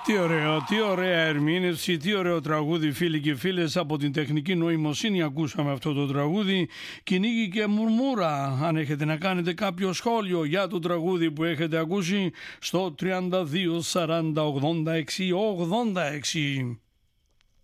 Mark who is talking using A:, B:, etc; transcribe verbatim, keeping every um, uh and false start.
A: Τι ωραίο, τι ωραία ερμήνευση, τι ωραίο τραγούδι, φίλοι και φίλες. Από την τεχνική νοημοσύνη ακούσαμε αυτό το τραγούδι. Κυνήγι και μουρμούρα. Αν έχετε να κάνετε κάποιο σχόλιο για το τραγούδι που έχετε ακούσει, στο τριάντα δύο σαράντα ογδόντα έξι ογδόντα έξι.